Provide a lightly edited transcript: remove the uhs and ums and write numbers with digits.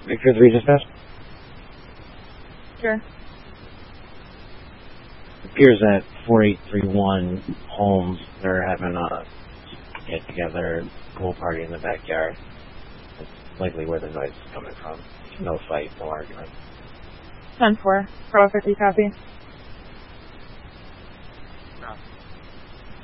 Victor 3 dispatch? Sure. It appears that 4831 Holmes, they're having a get-together pool party in the backyard. That's likely where the noise is coming from. No fight, no argument. 10-4. Bravo 50, copy.